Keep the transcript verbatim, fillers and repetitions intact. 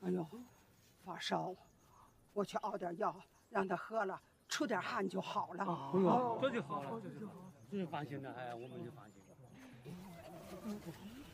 哎呦，发烧，我去熬点药，让他喝了，出点汗就好了。 哎呦，这就好了，这就好了，这就放心了，哎，我们就放心了。